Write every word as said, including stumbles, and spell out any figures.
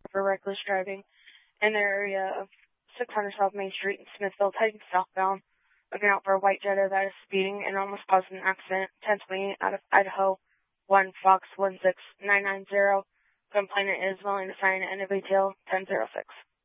for reckless driving in the area of six hundred South Main Street in Smithville, heading southbound. Looking out for a white Jetta that is speeding and almost caused an accident. ten twenty out of Idaho, one Fox one six nine nine zero. Complainant is willing to sign N of A T L ten oh six.